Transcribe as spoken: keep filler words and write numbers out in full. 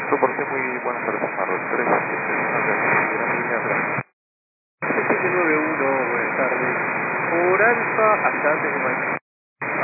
Soporte muy buenas tardes, Marrón tres, una línea atrás. siete nueve uno, buenas tardes. Por Alfa, hasta antes de mañana.